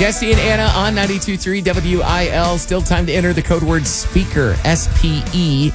Jesse and Anna on 92.3 WIL. Still time to enter the code word SPEAKER. SPEAKER.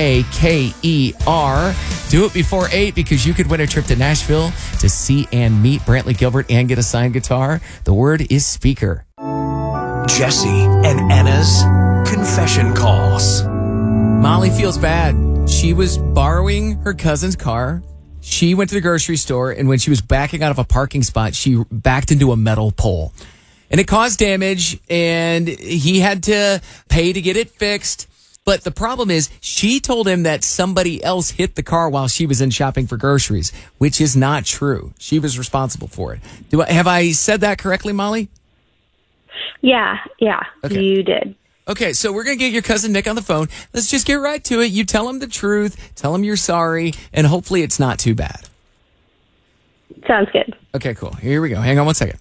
Do it before 8 because you could win a trip to Nashville to see and meet Brantley Gilbert and get a signed guitar. The word is SPEAKER. Jesse and Anna's confession calls. Molly feels bad. She was borrowing her cousin's car. She went to the grocery store, and when she was backing out of a parking spot, she backed into a metal pole. And it caused damage, and he had to pay to get it fixed. But the problem is, she told him that somebody else hit the car while she was in shopping for groceries, which is not true. She was responsible for it. Have I said that correctly, Molly? Yeah, Okay. You did. Okay, so we're going to get your cousin Nick on the phone. Let's just get right to it. You tell him the truth, tell him you're sorry, and hopefully it's not too bad. Sounds good. Okay, cool. Here we go. Hang on one second.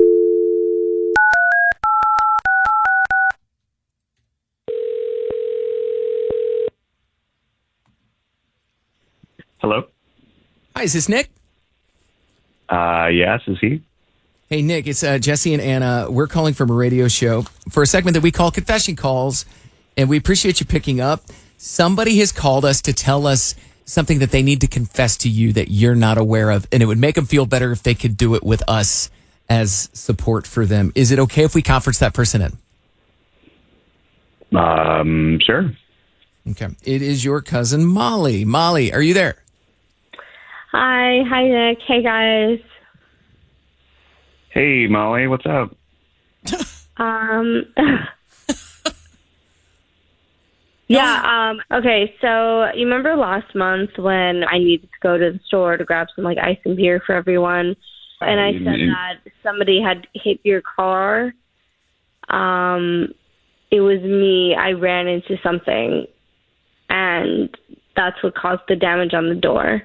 Hello? Hi, is this Nick? Yes, is he? Hey, Nick, it's Jesse and Anna. We're calling from a radio show for a segment that we call Confession Calls, and we appreciate you picking up. Somebody has called us to tell us something that they need to confess to you that you're not aware of, and it would make them feel better if they could do it with us as support for them. Is it okay if we conference that person in? Sure. Okay. It is your cousin, Molly. Molly, are you there? Hi, Nick. Hey, guys. Hey, Molly, what's up? Okay, so you remember last month when I needed to go to the store to grab some like ice and beer for everyone, and I said that somebody had hit your car? It was me. I ran into something, and that's what caused the damage on the door.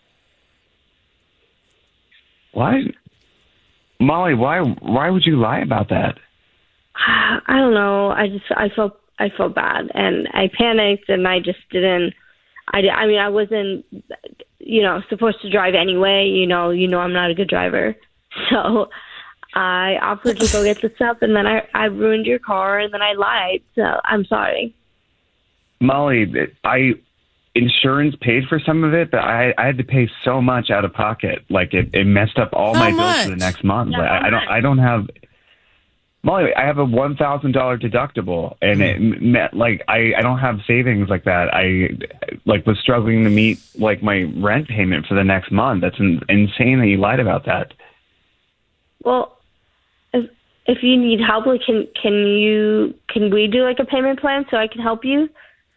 What? Molly, why would you lie about that? I don't know. I felt bad, and I panicked, and I just didn't. I wasn't, supposed to drive anyway. I'm not a good driver, so I offered to go get the stuff, and then I ruined your car, and then I lied. So I'm sorry. Molly, insurance paid for some of it, but I had to pay so much out of pocket. Like it messed up all my bills for the next month. Yeah, Like, I don't have. Molly, I have a $1,000 deductible, and it met like I don't have savings like that. I was struggling to meet like my rent payment for the next month. That's insane that you lied about that. Well, if you need help, like, can we do like a payment plan so I can help you?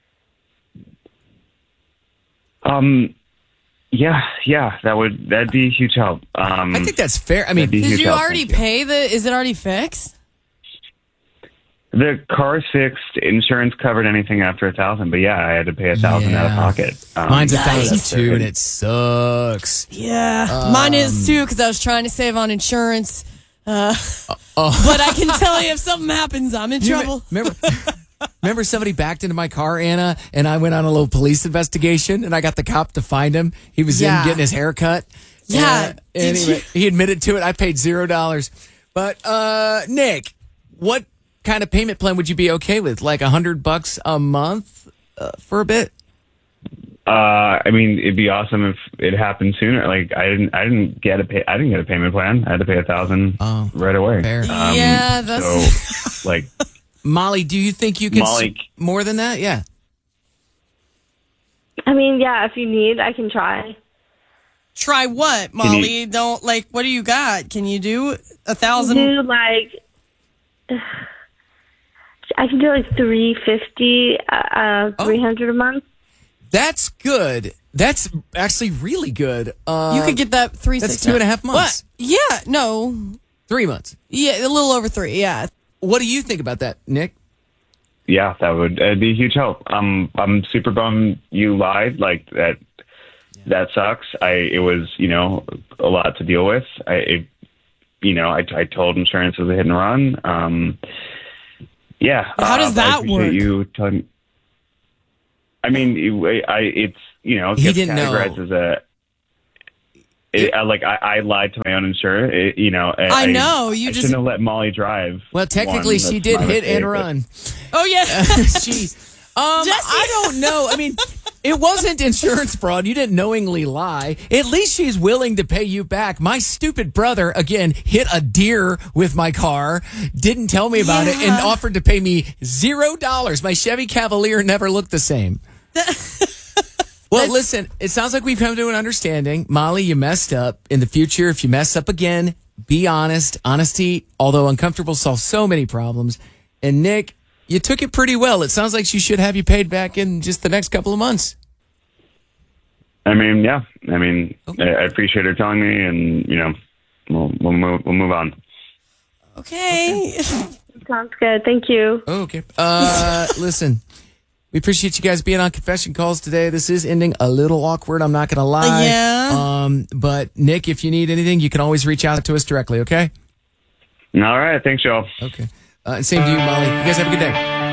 Yeah, that'd be a huge help. I think that's fair. I mean, did you already pay is it already fixed? The car's fixed. Insurance covered anything after $1,000, but yeah, I had to pay $1,000 out of pocket. Mine's $1,000 too, and it sucks. Yeah, mine is too because I was trying to save on insurance. But I can tell you if something happens, I'm in trouble. Remember somebody backed into my car, Anna, and I went on a little police investigation, and I got the cop to find him. He was in getting his hair cut. Yeah. Anyway, he admitted to it. I paid $0. But, Nick, what kind of payment plan would you be okay with? Like $100 a month for a bit? I mean, it'd be awesome if it happened sooner. Like I didn't get a payment plan. I had to pay $1,000 right away. Fair. Yeah, that's so like. Molly, do you think you can more than that? Yeah. I mean, yeah, if you need, I can try. Try what, Molly? Don't what do you got? Can you do 1,000? Do I can do like $350, $300 a month. That's good. That's actually really good. You could get that 360. That's 2.5 months. What? Yeah, no. 3 months. Yeah, a little over 3. Yeah. What do you think about that, Nick? Yeah, that'd be a huge help. I'm super bummed you lied. Like that. That sucks. It was, a lot to deal with. I told insurance it was a hit and run. Yeah. How does that work? You telling. I mean, it's he didn't know. As a. I lied to my own insurer. I know. You I just shouldn't have let Molly drive. Well, technically, One, she that's did my hit mistake, and but- run. Oh yeah. Jeez. I don't know. I mean, it wasn't insurance fraud. You didn't knowingly lie. At least she's willing to pay you back. My stupid brother, again, hit a deer with my car, didn't tell me about it, and offered to pay me $0. My Chevy Cavalier never looked the same. Well, listen, it sounds like we've come to an understanding. Molly, you messed up. In the future, if you mess up again, be honest. Honesty, although uncomfortable, solves so many problems. And Nick, you took it pretty well. It sounds like she should have you paid back in just the next couple of months. I mean, yeah. I mean, I appreciate her telling me, and we'll move on. Okay. Sounds good. Thank you. Okay. Listen, we appreciate you guys being on Confession Calls today. This is ending a little awkward. I'm not going to lie. Yeah. But Nick, if you need anything, you can always reach out to us directly. Okay. All right. Thanks, y'all. Okay. And same to you, Molly. You guys have a good day.